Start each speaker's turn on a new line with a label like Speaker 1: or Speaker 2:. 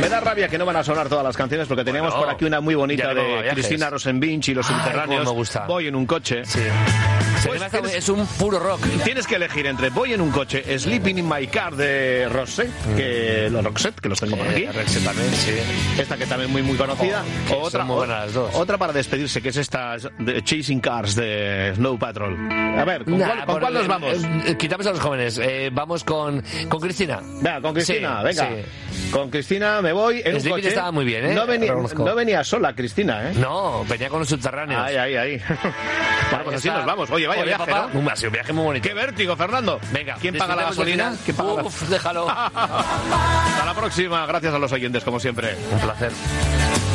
Speaker 1: Me da rabia que no van a sonar todas las canciones porque teníamos por aquí una muy bonita de Cristina Rosenvinch y los Subterráneos.
Speaker 2: Me gusta.
Speaker 1: Voy en un coche.
Speaker 2: Sí.
Speaker 1: Pues
Speaker 2: es un puro rock.
Speaker 1: Tienes que elegir entre Voy en un coche, Sleeping in My Car de Roxette, que los tengo por aquí.
Speaker 2: Roxette también, sí.
Speaker 1: Esta que también muy conocida.
Speaker 2: O otra, muy buenas las dos.
Speaker 1: Otra para despedirse, que es esta de Chasing Cars de Snow Patrol. A ver, ¿con cuál nos vamos?
Speaker 2: Quitamos a los jóvenes. Vamos con Cristina.
Speaker 1: Venga, con Cristina,
Speaker 2: sí,
Speaker 1: venga. Sí. Con Cristina me voy en un coche.
Speaker 2: Estaba muy bien, ¿eh?
Speaker 1: No venía sola Cristina, ¿eh?
Speaker 2: No, venía con los Subterráneos.
Speaker 1: Ahí. Bueno, pues así nos vamos. Oye, vaya viaje,
Speaker 2: papá,
Speaker 1: ¿no?
Speaker 2: Ha sido un viaje muy bonito.
Speaker 1: ¡Qué vértigo, Fernando!
Speaker 2: Venga.
Speaker 1: ¿Quién paga la gasolina?
Speaker 2: Déjalo.
Speaker 1: Hasta la próxima. Gracias a los oyentes, como siempre.
Speaker 2: Un placer.